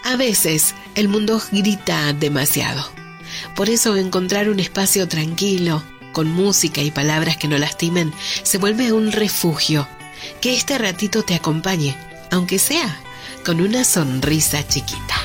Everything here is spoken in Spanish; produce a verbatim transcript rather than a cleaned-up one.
A veces el mundo grita demasiado. Por eso encontrar un espacio tranquilo, con música y palabras que no lastimen, se vuelve un refugio. Que este ratito te acompañe, aunque sea con una sonrisa chiquita.